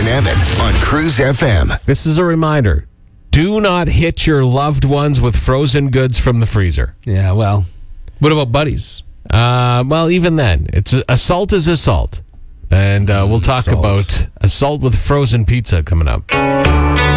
and Evan on Cruise FM. This is a reminder. Do not hit your loved ones with frozen goods from the freezer. Yeah, well. What about buddies? Well, even then, assault is assault. And we'll talk about assault with frozen pizza coming up.